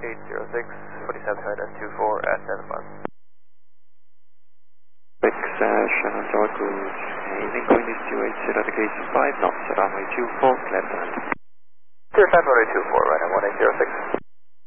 806, 47 head S24 at 7 miles. 6, Shannon Tower Cruise, evening wind is 280, indications 5 knots, runway 24, left hand. Clear time runway 24, right on 1806.